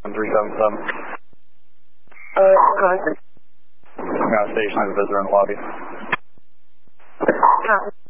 377. Go ahead. I'm out of station, I have a visitor in the lobby. Copy.